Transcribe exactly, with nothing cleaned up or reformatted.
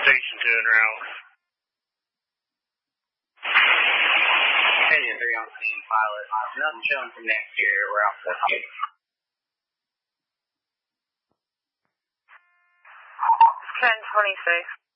Station two en route. Engine three on scene, pilot. Nothing showing from next year. We're out for the ten twenty-six.